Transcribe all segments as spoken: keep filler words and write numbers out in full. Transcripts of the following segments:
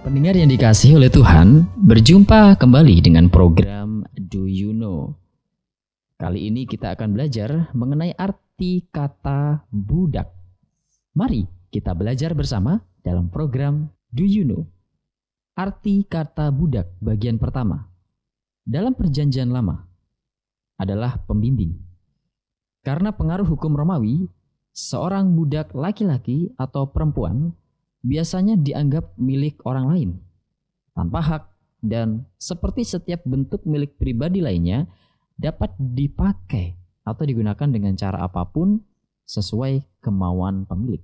Pendengar yang dikasihi oleh Tuhan, berjumpa kembali dengan program Do You Know. Kali ini kita akan belajar mengenai arti kata budak. Mari kita belajar bersama dalam program Do You Know. Arti kata budak bagian pertama. Dalam perjanjian lama adalah pembimbing. Karena pengaruh hukum Romawi, seorang budak laki-laki atau perempuan biasanya dianggap milik orang lain, tanpa hak, dan seperti setiap bentuk milik pribadi lainnya dapat dipakai atau digunakan dengan cara apapun sesuai kemauan pemilik.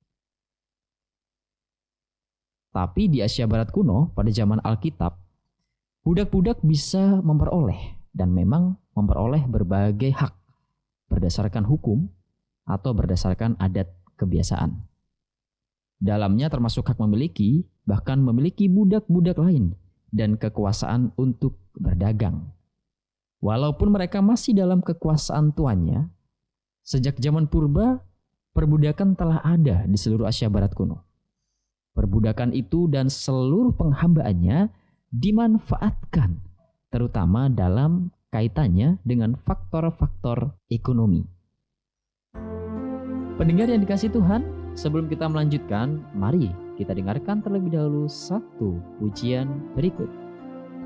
Tapi di Asia Barat kuno pada zaman Alkitab, budak-budak bisa memperoleh dan memang memperoleh berbagai hak berdasarkan hukum atau berdasarkan adat kebiasaan. Dalamnya termasuk hak memiliki, bahkan memiliki budak-budak lain dan kekuasaan untuk berdagang. Walaupun mereka masih dalam kekuasaan tuannya, sejak zaman purba, perbudakan telah ada di seluruh Asia Barat kuno. Perbudakan itu dan seluruh penghambaannya dimanfaatkan, terutama dalam kaitannya dengan faktor-faktor ekonomi. Pendengar yang dikasihi Tuhan, sebelum kita melanjutkan, mari kita dengarkan terlebih dahulu satu pujian berikut.